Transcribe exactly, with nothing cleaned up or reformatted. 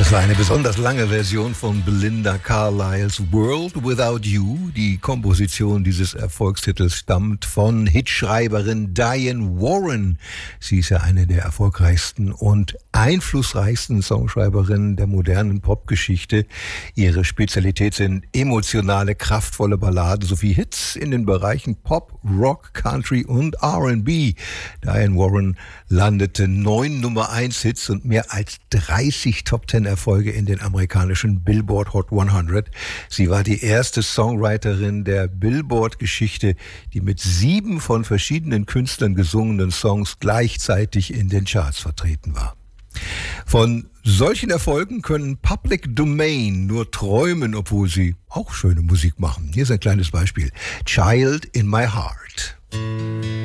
Das war eine besonders lange Version von Belinda Carlisles World Without You. Die Komposition dieses Erfolgstitels stammt von Hitschreiberin Diane Warren. Sie ist ja eine der erfolgreichsten und einflussreichsten Songschreiberinnen der modernen Popgeschichte. Ihre Spezialität sind emotionale, kraftvolle Balladen sowie Hits in den Bereichen Pop, Rock, Country und R and B. Diane Warren landete neun Nummer eins Hits und mehr als dreißig Top Ten Erfolge in den amerikanischen Billboard Hot hundert. Sie war die erste Songwriterin der Billboard-Geschichte, die mit sieben von verschiedenen Künstlern gesungenen Songs gleichzeitig in den Charts vertreten war. Von solchen Erfolgen können Public Domain nur träumen, obwohl sie auch schöne Musik machen. Hier ist ein kleines Beispiel. Child in My Heart.